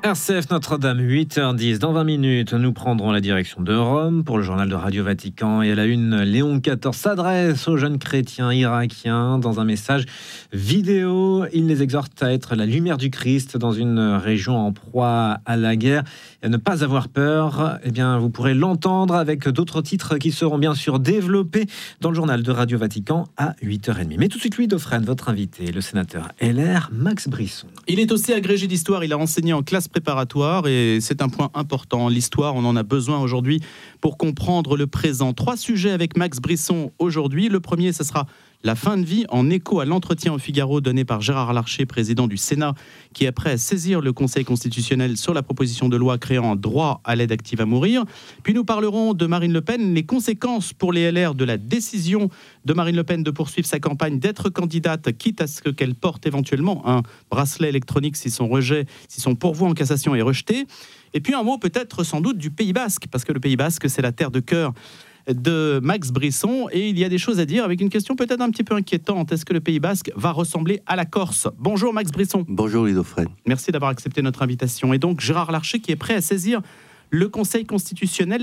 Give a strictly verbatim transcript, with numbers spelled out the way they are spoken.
R C F Notre-Dame, huit heures dix. Dans vingt minutes, nous prendrons la direction de Rome pour le journal de Radio Vatican. Et à la une, Léon quatorze s'adresse aux jeunes chrétiens irakiens dans un message vidéo. Il les exhorte à être la lumière du Christ dans une région en proie à la guerre et à ne pas avoir peur. Eh bien, vous pourrez l'entendre avec d'autres titres qui seront bien sûr développés dans le journal de Radio Vatican à huit heures trente. Mais tout de suite, Louis Dauphren, votre invité, le sénateur L R, Max Brisson. Il est aussi agrégé d'histoire, il a enseigné en classe préparatoire et c'est un point important. L'histoire, on en a besoin aujourd'hui pour comprendre le présent. Trois sujets avec Max Brisson aujourd'hui. Le premier, ce sera la fin de vie, en écho à l'entretien au Figaro donné par Gérard Larcher, président du Sénat, qui est prêt à saisir le Conseil constitutionnel sur la proposition de loi créant un droit à l'aide active à mourir. Puis nous parlerons de Marine Le Pen, les conséquences pour les L R de la décision de Marine Le Pen de poursuivre sa campagne, d'être candidate, quitte à ce qu'elle porte éventuellement un bracelet électronique si son rejet, si son pourvoi en cassation est rejeté. Et puis un mot peut-être sans doute du Pays Basque, parce que le Pays Basque, c'est la terre de cœur de Max Brisson, et il y a des choses à dire avec une question peut-être un petit peu inquiétante. Est-ce que le Pays Basque va ressembler à la Corse ? Bonjour Max Brisson. Bonjour Louis Dauphren. Merci d'avoir accepté notre invitation. Et donc Gérard Larcher qui est prêt à saisir le Conseil constitutionnel.